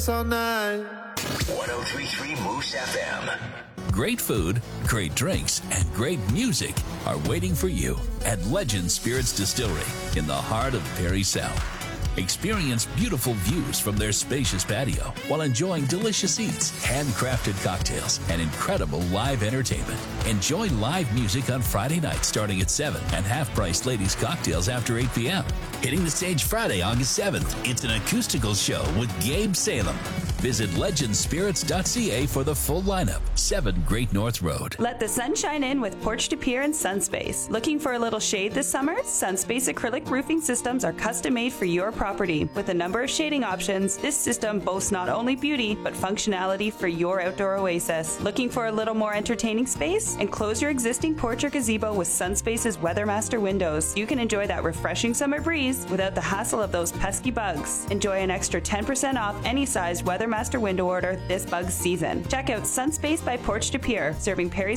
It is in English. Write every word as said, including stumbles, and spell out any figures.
all night. one oh three point three Moose F M. Great food, great drinks, and great music are waiting for you at Legend Spirits Distillery in the heart of Perry South. Experience beautiful views from their spacious patio while enjoying delicious eats, handcrafted cocktails, and incredible live entertainment. Enjoy live music on Friday night starting at seven and half-price ladies' cocktails after eight p.m. Hitting the stage Friday, August seventh, it's an acoustical show with Gabe Salem. Visit legend spirits dot c a for the full lineup. seven Great North Road. Let the sun shine in with Porch de Pierre and Sunspace. Looking for a little shade this summer? Sunspace acrylic roofing systems are custom made for your property. With a number of shading options, this system boasts not only beauty, but functionality for your outdoor oasis. Looking for a little more entertaining space? Enclose your existing porch or gazebo with Sunspace's Weathermaster windows. You can enjoy that refreshing summer breeze without the hassle of those pesky bugs. Enjoy an extra ten percent off any size Weathermaster window order this bug season. Check out Sunspace by Porch de Pierre, serving Perry